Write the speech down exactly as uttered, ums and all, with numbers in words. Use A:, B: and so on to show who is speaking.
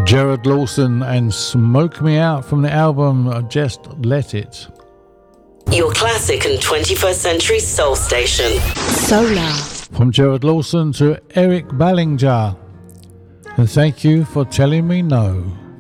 A: Gerard Lawson and Smoke Me Out from the album Just Let It.
B: Your classic and twenty-first century soul station.
C: Solar.
A: From Gerard Lawson to Eric Ballinger. And thank you for telling me no.